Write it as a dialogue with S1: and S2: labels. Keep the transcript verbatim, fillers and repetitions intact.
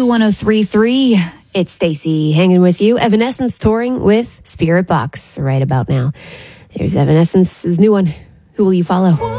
S1: one oh three point three. It's Stacey hanging with you. Evanescence touring with Spirit Box right about now. There's Evanescence's new one. Who Will You Follow?